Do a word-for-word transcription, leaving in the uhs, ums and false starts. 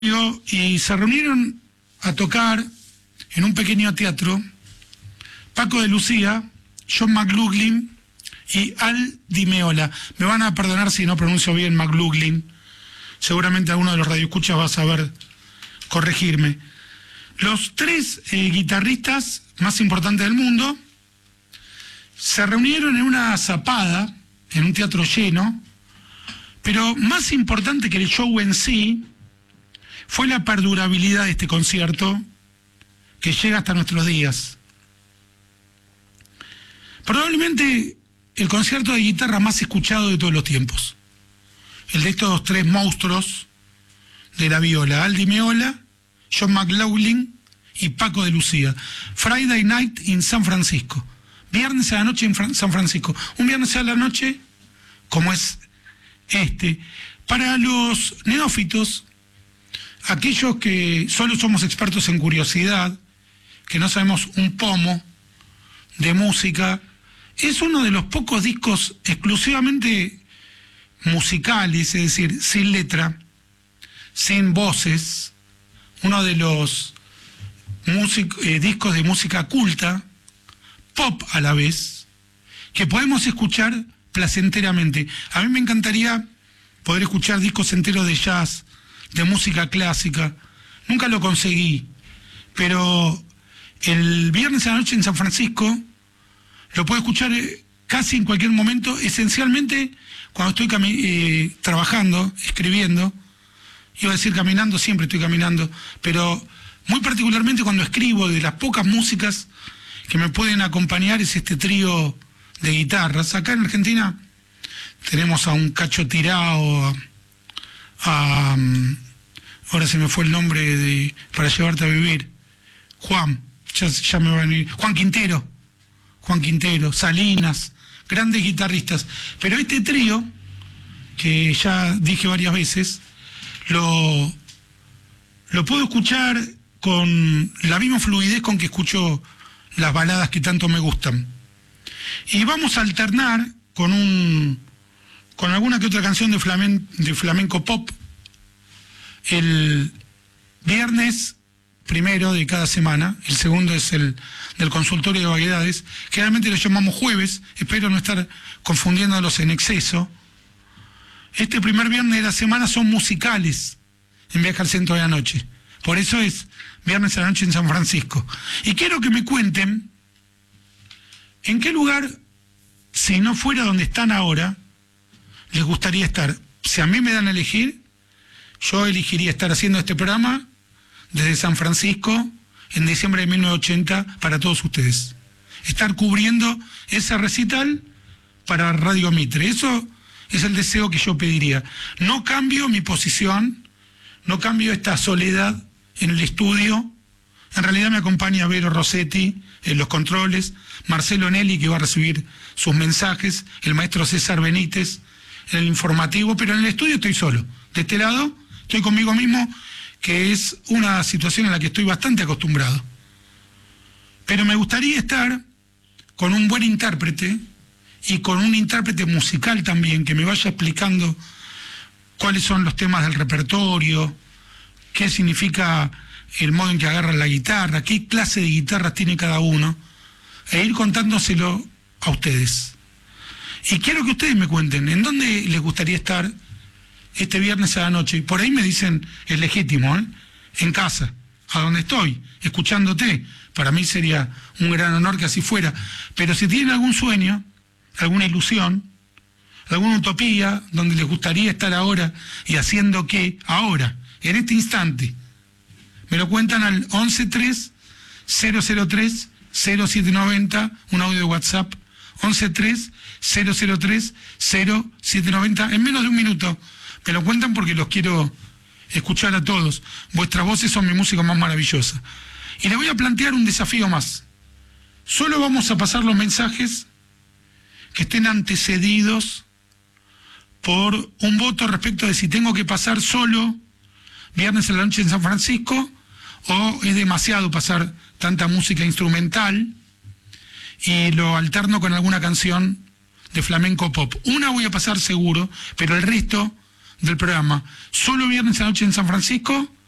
y se reunieron a tocar en un pequeño teatro Paco de Lucía, John McLaughlin y Al Di Meola. Me van a perdonar si no pronuncio bien McLaughlin. Seguramente alguno de los radioescuchas va a saber corregirme. Los tres eh, guitarristas más importantes del mundo se reunieron en una zapada, en un teatro lleno, pero más importante que el show en sí fue la perdurabilidad de este concierto que llega hasta nuestros días. Probablemente el concierto de guitarra más escuchado de todos los tiempos. El de estos tres monstruos de la viola, Al Di Meola, John McLaughlin y Paco de Lucía. Friday Night in San Francisco. Viernes a la noche en Fran- San Francisco. Un viernes a la noche, como es este. Para los neófitos, aquellos que solo somos expertos en curiosidad, que no sabemos un pomo de música, es uno de los pocos discos exclusivamente musicales, es decir, sin letra, sin voces, uno de los music, eh, discos de música culta, pop a la vez, que podemos escuchar placenteramente. A mí me encantaría poder escuchar discos enteros de jazz, de música clásica. Nunca lo conseguí, pero el viernes a la noche en San Francisco lo puedo escuchar casi en cualquier momento, esencialmente cuando estoy cami- eh, trabajando, escribiendo. Iba a decir caminando, siempre estoy caminando, pero muy particularmente cuando escribo. De las pocas músicas que me pueden acompañar es este trío de guitarras. Acá en Argentina tenemos a un Cacho Tirao, a, a ahora se me fue el nombre de Para Llevarte a Vivir, Juan, ya, ya me va a venir, Juan Quintero, Juan Quintero, Salinas, grandes guitarristas. Pero este trío, que ya dije varias veces, lo, lo puedo escuchar con la misma fluidez con que escucho las baladas que tanto me gustan. Y vamos a alternar con un con alguna que otra canción de, flamen, de flamenco pop el viernes primero de cada semana. El segundo es el del consultorio de vaguedades. Generalmente lo llamamos jueves, espero no estar confundiéndolos en exceso. Este primer viernes de la semana son musicales en Viaje al Centro de la Noche. Por eso es viernes a la noche en San Francisco. Y quiero que me cuenten en qué lugar, si no fuera donde están ahora, les gustaría estar. Si a mí me dan a elegir, yo elegiría estar haciendo este programa desde San Francisco en diciembre de mil novecientos ochenta para todos ustedes. Estar cubriendo ese recital para Radio Mitre. Eso es el deseo que yo pediría. No cambio mi posición, no cambio esta soledad en el estudio. En realidad me acompaña Vero Rossetti en los controles, Marcelo Nelly, que va a recibir sus mensajes, el maestro César Benítez en el informativo, pero en el estudio estoy solo. De este lado estoy conmigo mismo, que es una situación en la que estoy bastante acostumbrado. Pero me gustaría estar con un buen intérprete y con un intérprete musical también, que me vaya explicando cuáles son los temas del repertorio, qué significa el modo en que agarran la guitarra, qué clase de guitarras tiene cada uno, e ir contándoselo a ustedes. Y quiero que ustedes me cuenten en dónde les gustaría estar este viernes a la noche. Y por ahí me dicen, es legítimo, ¿eh? En casa, a donde estoy, escuchándote. Para mí sería un gran honor que así fuera. Pero si tienen algún sueño, alguna ilusión, alguna utopía, donde les gustaría estar ahora y haciendo qué, ahora, en este instante, me lo cuentan al once tres cero cero tres cero siete noventa, un audio de WhatsApp, once tres cero cero tres cero siete noventa, en menos de un minuto. Me lo cuentan porque los quiero escuchar a todos. Vuestras voces son mi música más maravillosa. Y les voy a plantear un desafío más. Solo vamos a pasar los mensajes que estén antecedidos por un voto respecto de si tengo que pasar solo viernes a la noche en San Francisco o es demasiado pasar tanta música instrumental, y lo alterno con alguna canción de flamenco pop. Una voy a pasar seguro, pero el resto del programa, solo viernes a la noche en San Francisco